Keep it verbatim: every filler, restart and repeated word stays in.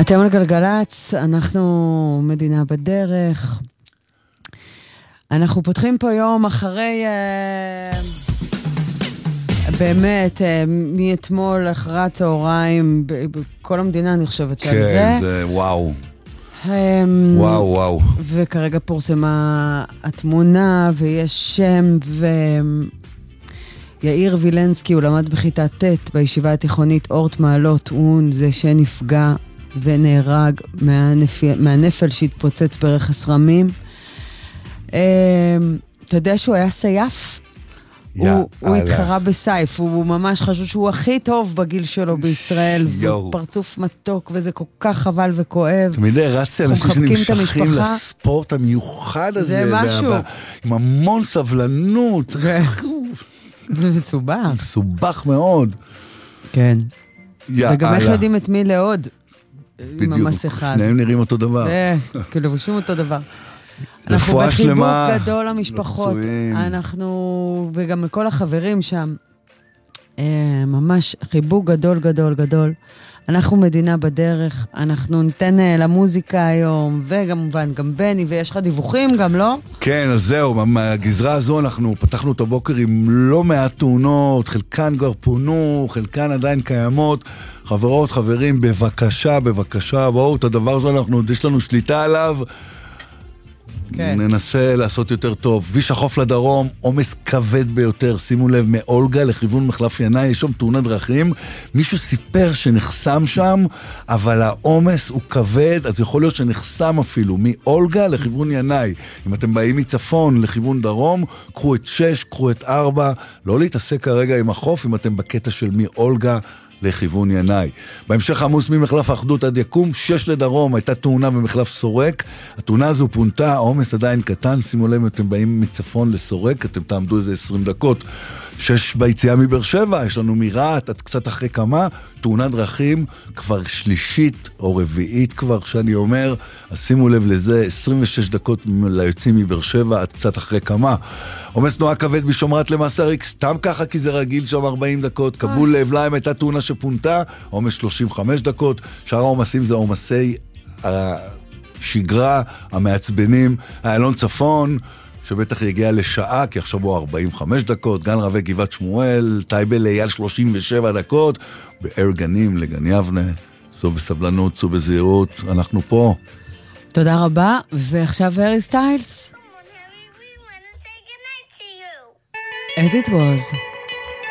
אתם על גלגלץ, אנחנו מדינה בדרך. אנחנו פותחים פה יום אחרי, באמת, מאתמול, אחרי הצהריים, בכל המדינה אני חושבת שעל זה. כן, זה וואו. וואו, וואו. וכרגע פורסמה התמונה, ויש שם, ויאיר וילנסקי, הוא למד בכיתה ט' בישיבה התיכונית אורט מעלות, הוא זה שנפגע ונהרג מהנפל, מהנפל שהתפוצץ ברכס רמים. אתה יודע שהוא היה סייף? הוא, הוא התחרה בסייף, הוא ממש חשוב שהוא הכי טוב בגיל שלו בישראל, והוא פרצוף מתוק, וזה כל כך חבל וכואב. תמידי רצי אנשים שנמשכים לספורט המיוחד הזה, זה משהו. עם המון סבלנות. זה מסובך. מסובך מאוד. כן. וגם איך יודעים את מי לעוד? עם המסכה. שניהם נראים אותו דבר. כאילו, לבושים אותו דבר. אנחנו בחיבוק גדול למשפחות, אנחנו, וגם לכל החברים שם, ממש חיבוק גדול גדול גדול. אנחנו מדינה בדרך, אנחנו ניתן למוזיקה היום, וכמובן גם בני, ויש לך דיווחים גם, לא? כן, אז זהו, מהגזרה הזו אנחנו פתחנו את הבוקר עם לא מעט תאונות, חלקן כבר פונו, חלקן עדיין קיימות. חברות, חברים, בבקשה, בבקשה, בואו, את הדבר הזה אנחנו, יש לנו שליטה עליו, כן. ננסה לעשות יותר טוב. כביש החוף לדרום, עומס כבד ביותר, שימו לב, מאולגה לכיוון מחלף ינאי, יש שם תאונת דרכים, מישהו סיפר שנחסם שם, אבל העומס הוא כבד, אז יכול להיות שנחסם אפילו, מאולגה לכיוון ינאי. אם אתם באים מצפון לכיוון דרום, קחו את שש, קחו את ארבע, לא להתעסק כרגע עם החוף, אם אתם בקטע של מאולגה לכיוון ינאי. בהמשך עמוס ממחלף האחדות עד יקום, שש לדרום, הייתה תאונה במחלף סורק, התאונה הזו פונתה, העומס עדיין קטן, שימו לב, אתם באים מצפון לסורק, אתם תעמדו איזה עשרים דקות, שש ביציאה מבאר שבע, יש לנו מיראת, עד קצת אחרי כמה, תאונת דרכים, כבר שלישית או רביעית כבר, שאני אומר, אז שימו לב לזה, עשרים ושש דקות ליוצאים מבאר שבע, עד קצת אחרי כמה. עומס תנועה כבד בשומרת למאסריק, סתם ככה כי זה רגיל שם ארבעים דקות, קבול לב להם הייתה תאונה שפונתה, עומס שלושים וחמש דקות, שאר העומסים זה עומסי השגרה, המעצבנים, האלון צפון, שבטח יגיע לשעה, כי עכשיו הוא ארבעים וחמש דקות, גן רבי גבעת שמואל, טייבה לאייל שלושים ושבע דקות, באר גנים לגן יבנה, זו בסבלנות, זו בזהירות, אנחנו פה. תודה רבה, ועכשיו הארי סטיילס. As it was.